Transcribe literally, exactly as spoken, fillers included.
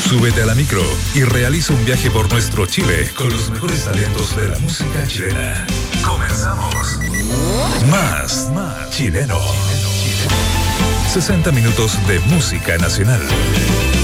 Súbete a la micro y realiza un viaje por nuestro Chile con los mejores talentos de la música chilena. Comenzamos. Más, más chileno. sesenta minutos de música nacional.